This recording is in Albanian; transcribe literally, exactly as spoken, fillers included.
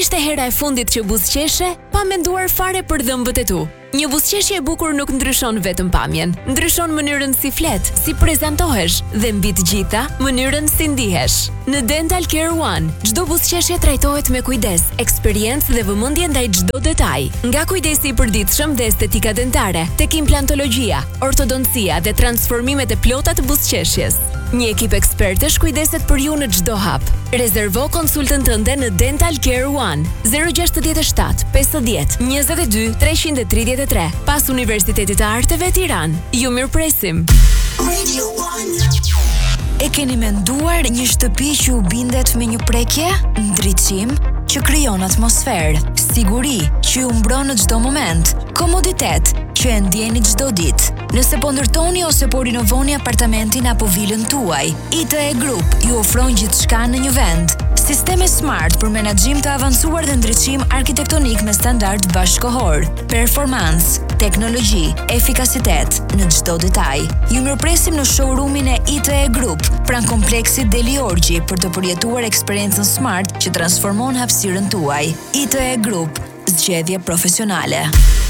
ishte hera e fundit që buzëqeshe pa menduar fare për dhëmbët e tu. Një buzëqeshje e bukur nuk ndryshon vetëm pamjen, ndryshon mënyrën si flet, si prezantohesh dhe mbi të gjitha, mënyrën si ndihesh. Në Dental Care One, çdo buzëqeshje trajtohet me kujdes, eksperiencë dhe vëmendje ndaj çdo detaj. Nga kujdesi i përditshëm dhe estetika dentare, tek implantologjia, ortodoncia dhe transformimet e plota të buzëqeshjes. Një ekip ekspertësh kujdeset për ju në çdo hap. Rezervo konsultën tënde në Dental Care One zero gjasht shtat pesëdhjetë njëzet e dy treshënd e tridhjetë e tre pas Universitetit të Arteve Tiranë. Ju mirëpresim. E keni menduar një shtëpi që u bindet me një prekje, ndriçim që krijon atmosferë, siguri që ju mbron në çdo moment, komoditet që e ndjeni çdo ditë. Nëse po ndërtoni ose po rinovoni apartamentin apo vilën tuaj, I T E Group ju ofron gjithçka në një vend. Sisteme smart për menaxhim të avancuar dhe ndriçim arkitektonik me standard bashkëkohor, performancë, teknologji, efikasitet në çdo detaj. Ju mirëpresim në showroomin e I T E Group, pranë kompleksit Deli Orgji për të përjetuar eksperiencën smart që transformon hapësirën tuaj. I T E Group, zgjedhje profesionale.